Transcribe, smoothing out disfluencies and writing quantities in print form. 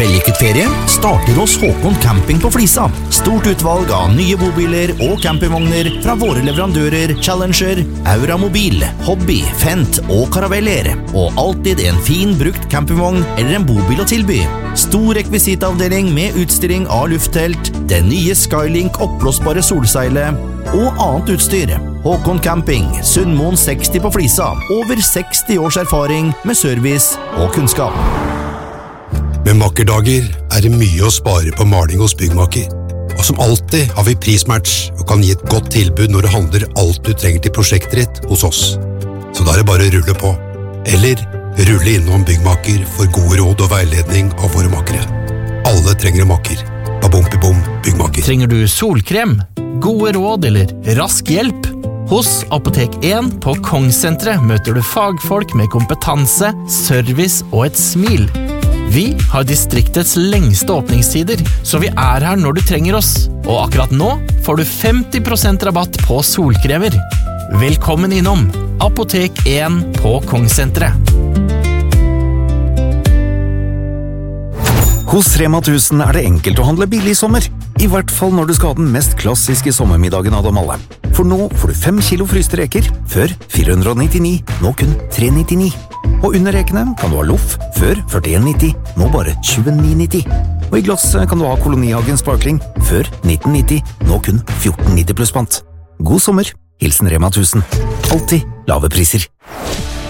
vellykket ferie starter hos Håkon Camping på Flisa. Stort utvalg av nye bobiler og campingvogner fra våre leverandører Challenger, Aura Mobil, Hobby, Fendt og Caraveller. Og alltid en fin brukt campingvogn eller en bobil å tilby. Stor rekvisitavdeling med utstilling av lufttelt, den nye Skylink oppblåsbare solseilet og annet utstyr. Håkon Camping, Sundmoen 60 på Flisa. Over 60 års erfaring med service og kunnskap. Med makkerdager det mye å spare på maling hos Byggmaker. Og som alltid har vi prismatch og kan gi et godt tilbud når det handler alt du trenger til prosjektet ditt hos oss. Så da det bare å rulle på. Eller rulle innom Byggmaker for gode råd og veiledning av våre makkere. Alle trenger en makker. Babom-bibom Byggmaker. Trenger du solkrem, gode råd eller rask hjelp? Hos Apotek 1 på Kongssenteret møter du fagfolk med kompetanse, service og et smil. Vi har distriktets lengste åpningstider, så vi her når du trenger oss. Og akkurat nå får du 50% rabatt på solkremer. Velkommen innom Apotek 1 på Kongssenteret. Hos Rema 1000 det enkelt å handle billig i sommer. I hvert fall når du skal ha den mest klassiske sommermiddagen av dem alle. For nå får du 5 kilo fryste reker, før 499, nå kun 399. Og under rekene kan du ha loff, før 41,90, nå bare 29,90. Og i glass kan du ha Kolonihagen Sparkling, før 1990, nå kun 14,90 pluss pant. God sommer, hilsen Rema 1000. Alltid lave priser.